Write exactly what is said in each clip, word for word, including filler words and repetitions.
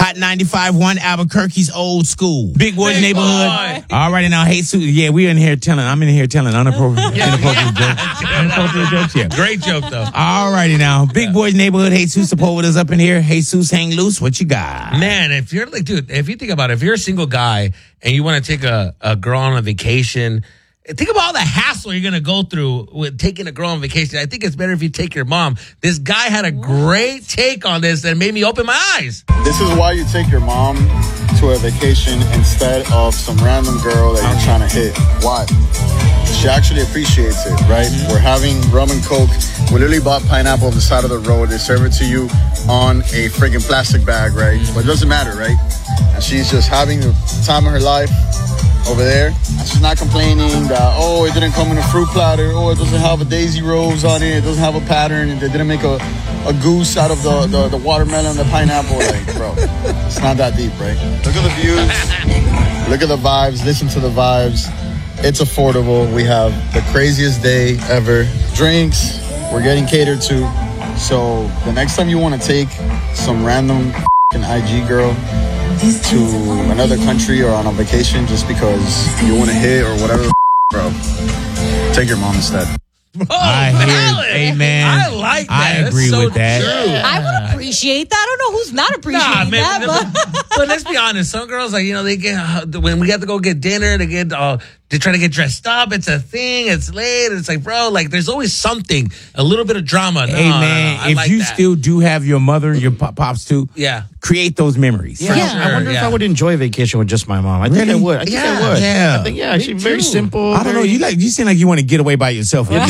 Hot ninety-five point one Albuquerque's old school. Big Boys Big neighborhood. boy. All right, now, hey, Sue. Yeah, we in here telling. I'm in here telling unappropriate, inappropriate jokes. Inappropriate jokes, yeah. Great joke, though. All righty now. Big Boys neighborhood. Jesus Sepulveda's up in here. Jesus, hang loose. What you got? Man, if you're like, dude, if you think about it, if you're a single guy and you want to take a, a girl on a vacation, think about all the hassle you're going to go through with taking a girl on vacation. I think it's better if you take your mom. This guy had a great take on this that made me open my eyes. This is why you take your mom to a vacation instead of some random girl that you're trying to hit. Why? She actually appreciates it, right? Mm-hmm. We're having rum and coke. We literally bought pineapple on the side of the road. They serve it to you on a friggin' plastic bag, right? Mm-hmm. But it doesn't matter, right? And she's just having the time of her life over there. And she's not complaining that, oh, it didn't come in a fruit platter. Oh, it doesn't have a daisy rose on it. It doesn't have a pattern. They didn't make a, a goose out of the, the, the watermelon, the pineapple. Like, bro, it's not that deep, right? Look at the views. Look at the vibes. Listen to the vibes. It's affordable. We have the craziest day ever. Drinks, we're getting catered to. So the next time you want to take some random I G girl to another country or on a vacation just because you want to hit or whatever, bro, take your mom instead. Bro, I hear, amen. I like that. I agree That's so with that. true. I would appreciate that. I don't know who's not appreciating Nah, man, that. but, but let's be honest. Some girls, like, you know, they get, uh, when we got to go get dinner, they get, uh, they try to get dressed up. It's a thing. It's late. It's like, bro, like, there's always something, a little bit of drama. No, Hey, no, man, no, I if like you that. still do have your mother and your pop- pops too, Yeah. create those memories. Yeah, Yeah. I wonder Yeah. if I would enjoy a vacation with just my mom. I think Really? I would. I think Yeah. I would. Yeah. I think, yeah, Me she's very too. simple. I don't know. very- You like you seem like you want to get away by yourself. Yeah,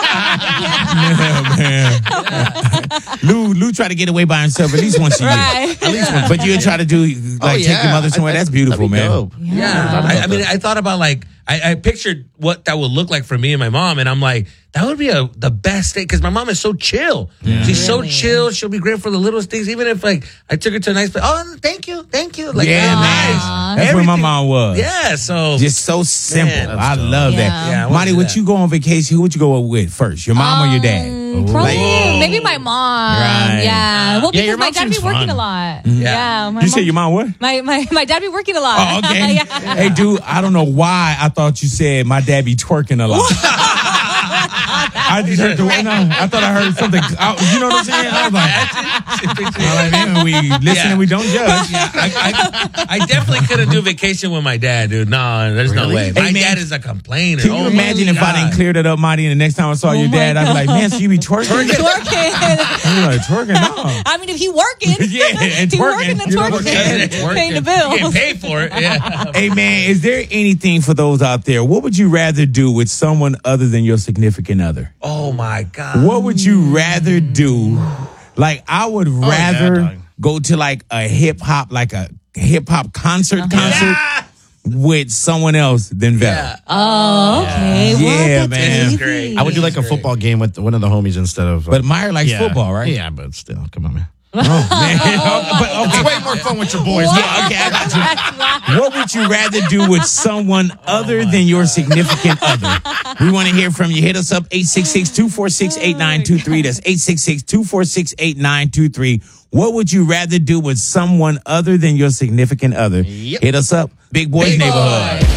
man. Lou, Lou tried to get away by himself at least once a year. Right. At least once. But you try to do like Oh, take yeah. your mother somewhere. I- That's beautiful, that'd be man. dope. Yeah. I, I mean, I thought about like, I, I pictured what that would look like for me and my mom. And I'm like, that would be a the best thing. Cause my mom is so chill. She's Really? so chill. She'll be great for the littlest things. Even if like I took her to a nice place. Oh, thank you. Thank you. Like, Yeah, oh, man. nice. That's where my Everything- mom was. Yeah. So Just so simple. Man, I that's love dope. that. Yeah. Yeah, I wanna Monty, do would that. you go on vacation? Who would you go with first? Your mom or your dad? Um, Probably, Like- maybe my mom. Right. Yeah. Well, because your my mom dad be seems working fun. a lot. Yeah. Yeah. my You said mom- your mom what? My, my, my dad be working a lot. Oh, okay. Yeah. Hey, dude, I don't know why I thought you said my dad be twerking a lot. I just heard the no, I thought I heard something. I, you know what I'm saying? I was like, all right, man, we listen Yeah. and we don't judge. Yeah, I, I, I definitely couldn't do vacation with my dad, dude. No, there's no way. Hey, My man, dad is a complainer. Can you Oh, imagine my if I didn't God. clear that up, Marty, and the next time I saw your Oh, my dad, I'd be like, God. man, so you be twerking? Twerking. You're like, twerking? No. I mean, if he working, Yeah, and he twerking. working and You know, twerking, working, twerking. paying the You bills. get paid for it. Yeah. Hey, man, is there anything for those out there? What would you rather do with someone other than your significant other? Oh my God. What would you rather do? Like, I would yeah, rather dog. go to like a hip hop, like a hip hop concert Uh-huh. concert Yeah. with someone else than Vera. Yeah. Oh, okay. Yeah, Well, that's man. easy. Great. I would do like a Great. football game with one of the homies instead of. uh, But Meyer likes yeah. football, right? Yeah, but still, come on, man. Oh, man. but, okay. Way more fun with your boys. Yeah, okay, I got you. What would you rather do with someone other than your significant other? We want to hear from you. Hit us up, eight six six, two four six, eight nine two three. That's eight six six, two four six, eight nine two three. What would you rather do with someone other than your significant other? Yep. Hit us up, Big Boys Big Neighborhood. Boy.